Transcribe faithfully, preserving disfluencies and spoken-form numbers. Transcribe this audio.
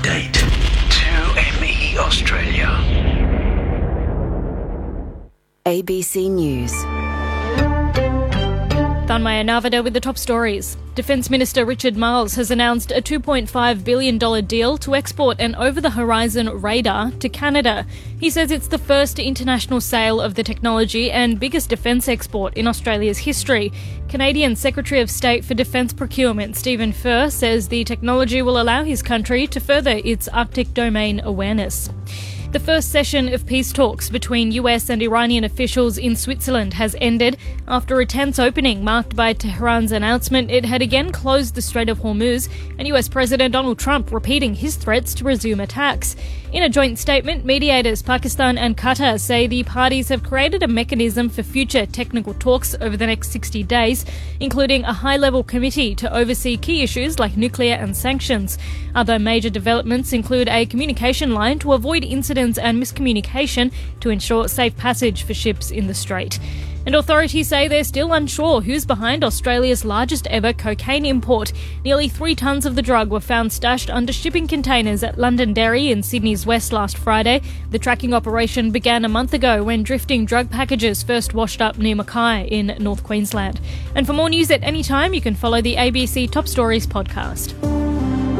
update. two M E Australia. A B C News. Thanmaya Navada with the top stories. Defence Minister Richard Marles has announced a two point five billion dollars deal to export an over-the-horizon radar to Canada. He says it's the first international sale of the technology and biggest defence export in Australia's history. Canadian Secretary of State for Defence Procurement Stephen Furr says the technology will allow his country to further its Arctic domain awareness. The first session of peace talks between U S and Iranian officials in Switzerland has ended after a tense opening marked by Tehran's announcement it had again closed the Strait of Hormuz and U S President Donald Trump repeating his threats to resume attacks. In a joint statement, mediators Pakistan and Qatar say the parties have created a mechanism for future technical talks over the next sixty days, including a high-level committee to oversee key issues like nuclear and sanctions. Other major developments include a communication line to avoid incidents and miscommunication to ensure safe passage for ships in the strait. And authorities say they're still unsure who's behind Australia's largest ever cocaine import. Nearly three tonnes of the drug were found stashed under shipping containers at Londonderry in Sydney's west last Friday. The tracking operation began a month ago when drifting drug packages first washed up near Mackay in North Queensland. And for more news at any time, you can follow the A B C Top Stories podcast.